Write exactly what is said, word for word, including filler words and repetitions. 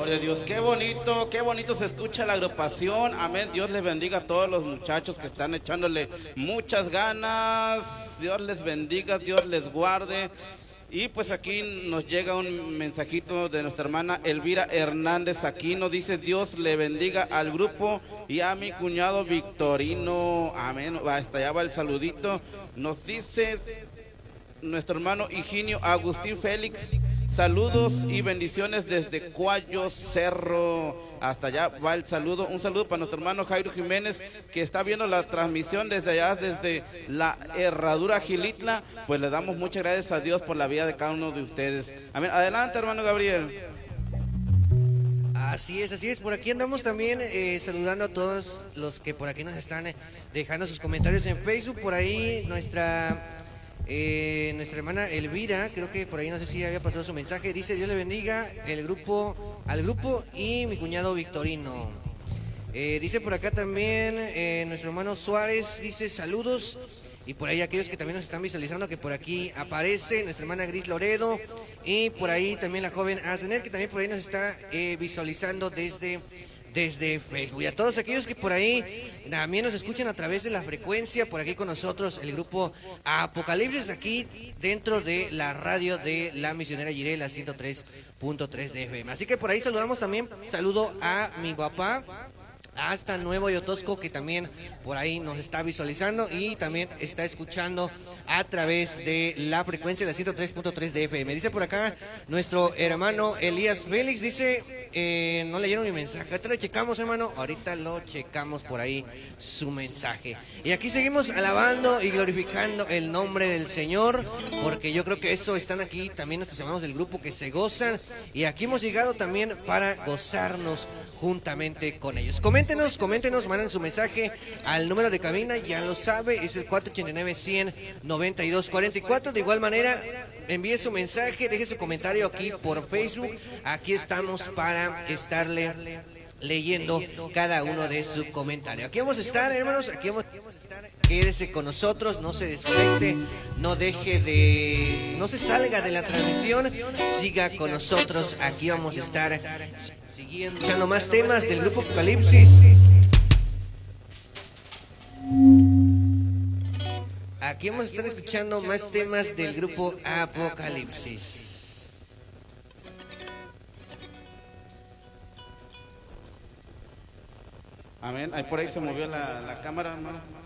gloria a Dios. Qué bonito, qué bonito se escucha la agrupación. Amén. Dios les bendiga a todos los muchachos que están echándole muchas ganas. Dios les bendiga, Dios les guarde. Y pues aquí nos llega un mensajito de nuestra hermana Elvira Hernández Aquino. Dice: Dios le bendiga al grupo y a mi cuñado Victorino. Amén. Hasta allá va el saludito. Nos dice nuestro hermano Higinio Agustín Félix: saludos y bendiciones desde Cuayo Cerro. Hasta allá va el saludo. Un saludo para nuestro hermano Jairo Jiménez, que está viendo la transmisión desde allá, desde la Herradura Gilitla. Pues le damos muchas gracias a Dios por la vida de cada uno de ustedes. Amén. Adelante, hermano Gabriel. Así es, así es. Por aquí andamos también eh, saludando a todos los que por aquí nos están eh, dejando sus comentarios en Facebook. Por ahí nuestra... Eh, nuestra hermana Elvira, creo que por ahí no sé si había pasado su mensaje, dice: Dios le bendiga el grupo, al grupo y mi cuñado Victorino. Eh, dice por acá también eh, nuestro hermano Suárez, dice saludos. Y por ahí aquellos que también nos están visualizando, que por aquí aparece nuestra hermana Gris Loredo. Y por ahí también la joven Azenet, que también por ahí nos está eh, visualizando desde... desde Facebook. Y a todos aquellos que por ahí también nos escuchan a través de la frecuencia, por aquí con nosotros el grupo Apocalipsis, aquí dentro de la radio de la misionera Jiré, la ciento tres punto tres de F M. Así que por ahí saludamos también, saludo a mi papá hasta Nuevo Yotosco, que también por ahí nos está visualizando y también está escuchando a través de la frecuencia de la ciento tres punto tres de F M. Dice por acá nuestro hermano Elías Félix, dice, eh, no leyeron mi mensaje, ahorita lo checamos, hermano, ahorita lo checamos por ahí su mensaje. Y aquí seguimos alabando y glorificando el nombre del Señor, porque yo creo que eso están aquí también nuestros hermanos del grupo que se gozan, y aquí hemos llegado también para gozarnos juntamente con ellos. Coméntenos, coméntenos, mandan su mensaje al número de cabina, ya lo sabe, es el cuatro ochenta y nueve, cien, noventa y dos cuarenta y cuatro. De igual manera, envíe su mensaje, deje su comentario aquí por Facebook. Aquí estamos para estarle leyendo cada uno de sus comentarios. Aquí vamos a estar, hermanos, aquí vamos a estar. Quédese con nosotros, no se desconecte, no deje de, no se salga de la transmisión, siga con nosotros. Aquí vamos a estar siguiendo, escuchando más temas del grupo Apocalipsis. Aquí vamos a estar escuchando más temas del grupo Apocalipsis. Amén. Ahí por ahí se movió la, la cámara, hermano.